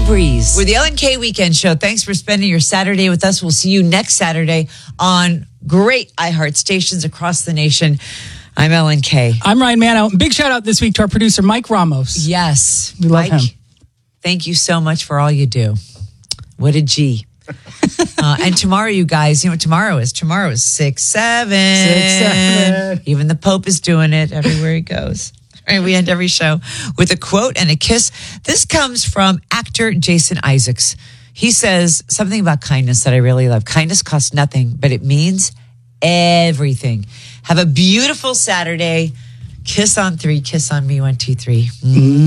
Breeze. With the Ellen K Weekend Show. Thanks for spending your Saturday with us. We'll see you next Saturday on great iHeart stations across the nation. I'm Ellen K. I'm Ryan Manno. Big shout out this week to our producer, Mike Ramos. Yes. We love him. Thank you so much for all you do. What a G. And tomorrow, you guys, you know what tomorrow is? Tomorrow is 6/7. 6/7. Even the Pope is doing it everywhere he goes. All right, we end every show with a quote and a kiss. This comes from actor Jason Isaacs. He says something about kindness that I really love. Kindness costs nothing, but it means everything. Have a beautiful Saturday. Kiss on 3. Kiss on me. 1, 2, 3.